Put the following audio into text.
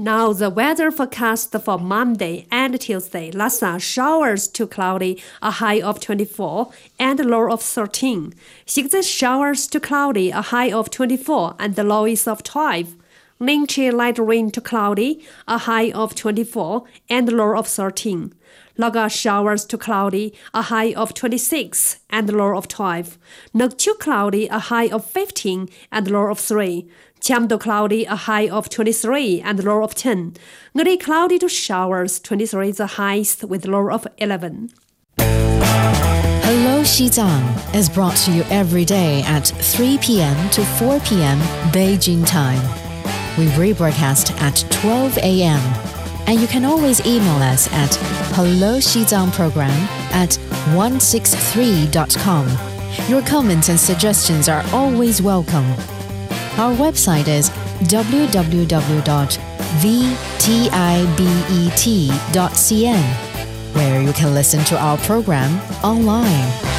Now the weather forecast for Monday and Tuesday. Lhasa, showers to cloudy, a high of 24 and a low of 13. Xigzi, showers to cloudy, a high of 24 and the low is of 12. Ningxi, light rain to cloudy, a high of 24 and a low of 13. Laga, showers to cloudy, a high of 26 and a low of 12. Nokchu, cloudy, a high of 15 and a low of 3. Chiamdo, cloudy, a high of 23 and a low of 10. Ngari, cloudy to showers, 23 is the highest with low of 11. Hello Xizang is brought to you every day at 3 p.m. to 4 p.m. Beijing time. We rebroadcast at 12 a.m. And you can always email us at helloxizangprogram@163.com. Your comments and suggestions are always welcome. Our website is www.vtibet.cn, where you can listen to our program online.